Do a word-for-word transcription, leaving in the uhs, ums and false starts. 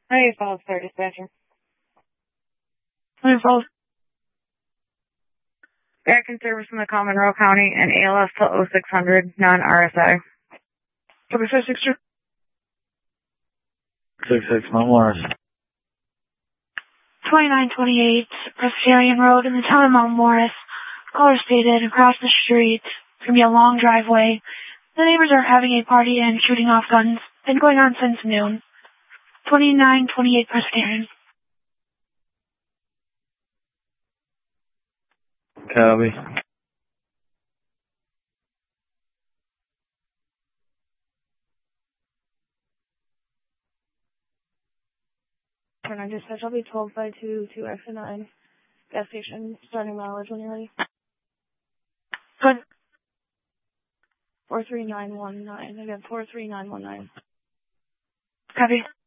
Hey, Falls Star Dispatcher. Hey, Falls. Back in service in the Common Royal County and A L S till oh six hundred, non-R S I. Copy five six two. Six six, no Morris. twenty-nine twenty-eight Presbyterian Road in the town of Mount Morris. Caller stated across the street. It's going to be a long driveway. The neighbors are having a party and shooting off guns. Been going on since noon. twenty-nine twenty-eight Presbyterian. Copy. I dispatch, I'll be twelve by two, two X nine. Gas station, starting mileage when you're ready. Good. four three nine one nine. Again, four three nine one nine. Copy.